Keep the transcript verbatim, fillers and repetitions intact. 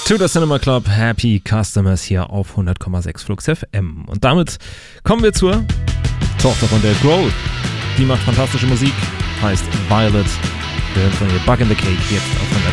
To the Cinema Club, Happy Customers hier auf hundert Komma sechs Flux F M. Und damit kommen wir zur Tochter von Dave Grohl. Die macht fantastische Musik, heißt Violet. Wir hören von ihr Bug in the Cake jetzt auf hundert